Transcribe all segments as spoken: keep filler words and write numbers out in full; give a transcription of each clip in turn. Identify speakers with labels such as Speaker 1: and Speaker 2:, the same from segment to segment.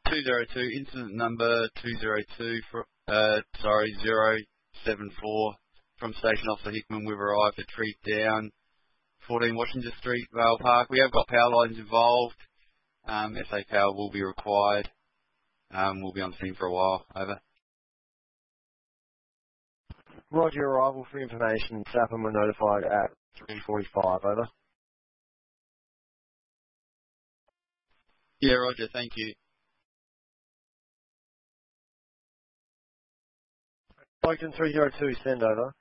Speaker 1: two zero two, incident number two zero two, for, uh, sorry, zero seven four from Station Officer Hickman. We've arrived at Tree Down, fourteen Washington Street, Vale Park. We have got power lines involved. Um, S A power will be required. Um, we'll be on scene for a while. Over.
Speaker 2: Roger, arrival for information. Saffron were notified at three forty-five. Over.
Speaker 1: Yeah, Roger. Thank you.
Speaker 2: Oakton three zero two, send over.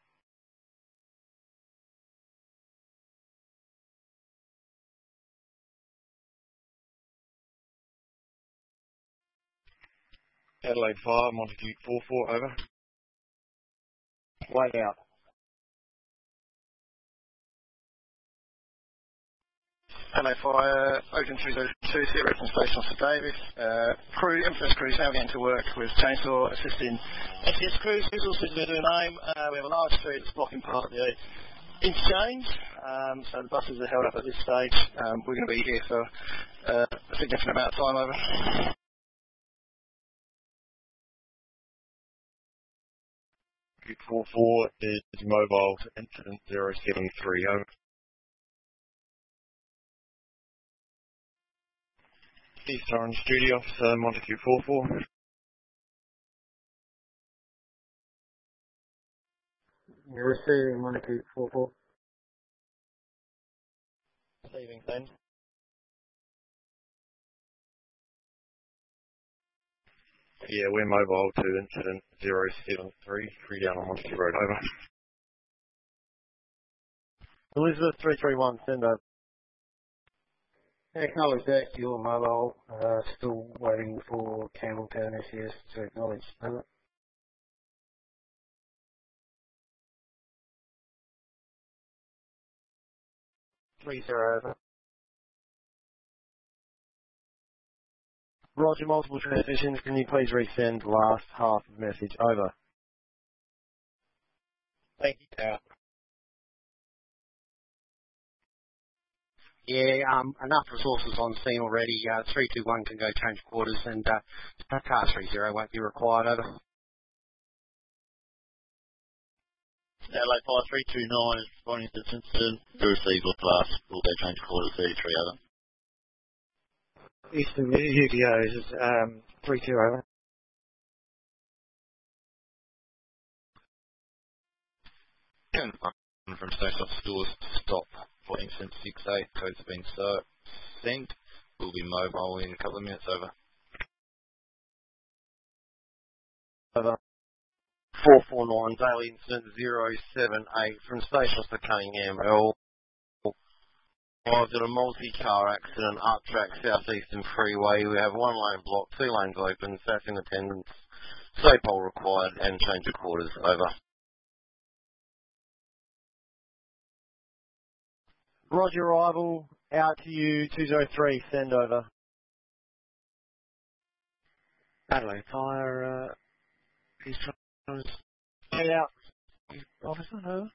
Speaker 3: Adelaide five, Montague four four, over.
Speaker 2: Way out.
Speaker 4: Hello, Fire, Oakton three zero two, Sierra from Station Officer Davis. Uh, crew, infamous crews now getting to work with chainsaw assisting S C S crews. Who's also going to do a name? Uh, we have a large street that's blocking part of the interchange, um, so the buses are held up at this stage. Um, we're going to be here for uh, a significant amount of time, over.
Speaker 3: four four is mobile to incident zero seven three, over. East Orange Duty Officer, Montague four four.
Speaker 2: You're receiving Montague four four.
Speaker 4: Receiving, then.
Speaker 3: Yeah, we're mobile to incident zero seven three, three down on Montague Road, over.
Speaker 2: Elizabeth three three one, send over.
Speaker 5: Acknowledge that, you're mobile, uh, still waiting for Campbelltown S C S to acknowledge. Over.
Speaker 2: three zero, over. Roger, multiple transmissions, can you please resend last half of message, over.
Speaker 4: Thank you, out.
Speaker 5: Yeah, um, enough resources on scene already. Uh, three two one can go change quarters, and uh, car three zero won't be required. Over.
Speaker 4: Adelaide five three two nine is responding to this incident. To receive or class, will go change quarters thirty-three, over.
Speaker 2: Eastern U P Os is um, three two, over.
Speaker 1: From Station Officer Stores to stop for incident six eight. Code's been so sent. We'll be mobile in a couple of minutes, over.
Speaker 2: Over. four four nine, daily incident zero seven eight from Station Officer Cunningham L. Arrived at a multi-car accident up track southeastern freeway. We have one lane blocked, two lanes open, S A F in attendance, S A P O L required, and change of quarters, over. Roger, arrival, out to you, two zero three, send over.
Speaker 5: Adelaide Fire, uh, he's trying to
Speaker 2: Get out.
Speaker 5: officer, over.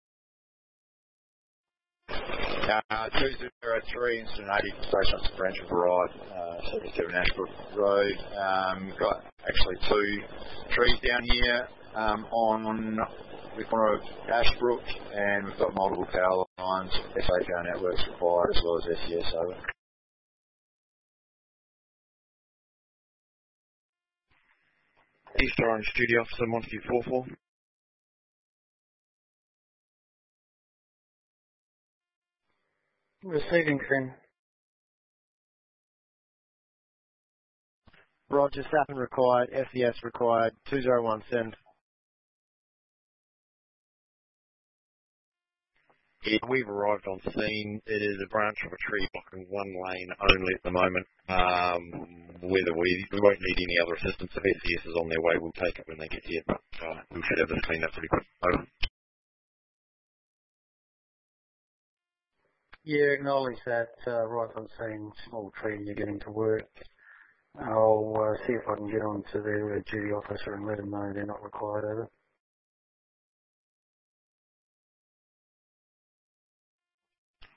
Speaker 4: Uh, two zero three, incident eighty from Station Officer Branch have arrived, uh, seventy-seven Ashbrook Road. Um, we've got actually two trees down here um, on the corner of Ashbrook, and we've got multiple power lines, S A power networks required, as well as S C S, over.
Speaker 3: East Orange Duty Officer, Montague four four.
Speaker 5: Receiving, Trim.
Speaker 2: Roger, Saffron required, S E S required, two zero one, send.
Speaker 3: Yeah, we've arrived on scene. It is a branch of a tree blocking one lane only at the moment. Um, whether we, we won't need any other assistance, if S C S is on their way, we'll take it when they get here, but uh, we should have this cleaned up pretty quick. Over.
Speaker 5: Yeah, acknowledge that, uh, right on scene, small tree, you're getting to work. I'll uh, see if I can get on to their uh, duty officer and let them know they're not required, over.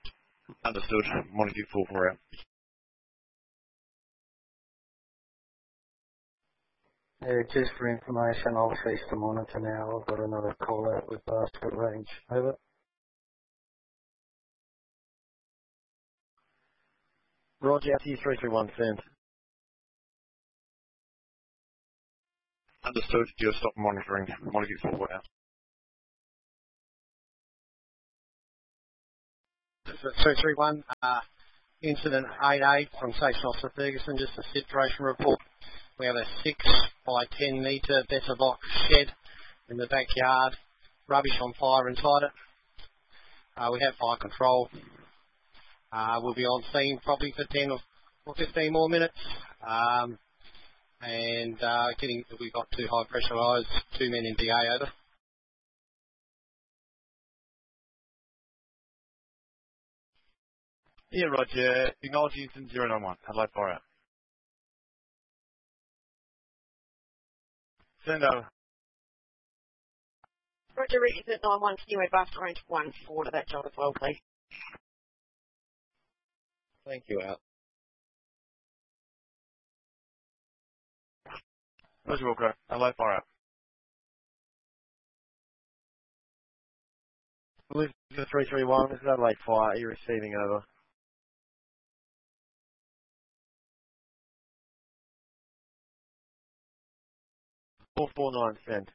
Speaker 3: Understood. Montague four four out.
Speaker 5: Yeah, just for information, I'll cease the monitor now. I've got another call out with basket range. Over.
Speaker 2: Roger, out to you, three three one, send.
Speaker 3: Understood. You'll stop monitoring. Monitor forward out.
Speaker 2: two three one, uh, incident eight eight from Station Officer Ferguson, just a situation report. We have a six by ten metre better box shed in the backyard, rubbish on fire inside it. Uh, we have fire control. Uh, we'll be on scene probably for ten or fifteen more minutes. Um, and uh, getting, we've got two high pressure eyes, two men in D A over.
Speaker 6: Yeah, Roger. Acknowledge incident zero nine one. Adelaide fire out. Send over.
Speaker 7: Roger, read incident nine one, continue at basket range one four to that job as well, please.
Speaker 2: Thank you, out.
Speaker 6: Roger Walker. Adelaide fire out.
Speaker 2: Elizabeth three three one, this is Adelaide Fire. Are you receiving over? four four nine, send.